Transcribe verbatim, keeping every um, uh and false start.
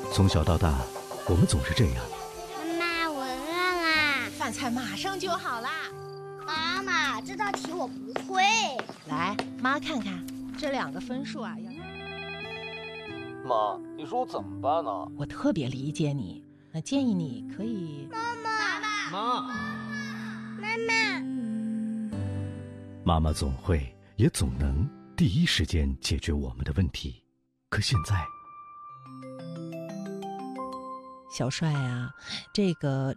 从小到大，我们总是这样。 妈妈，我饿啦。 饭菜马上就好啦。 妈妈，这道题我不会。 来，妈看看这两个分数啊。要妈，你说我怎么办呢？ 我特别理解你，那建议你可以。 妈妈， 妈， 妈妈， 妈妈总会也总能第一时间解决我们的问题，可现在， 小帅啊，这个